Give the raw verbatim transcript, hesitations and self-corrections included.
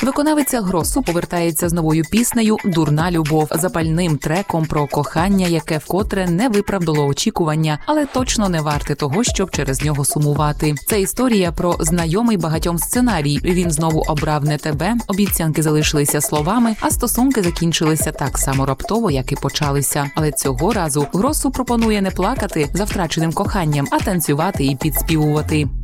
Виконавиця Гросу повертається з новою піснею «Дурна любов», запальним треком про кохання, яке вкотре не виправдало очікування, але точно не варте того, щоб через нього сумувати. Це історія про знайомий багатьом сценарій. Він знову обрав не тебе, обіцянки залишилися словами, а стосунки закінчилися так само раптово, як і почалися. Але цього разу Гросу пропонує не плакати за втраченим коханням, а танцювати і підспівувати.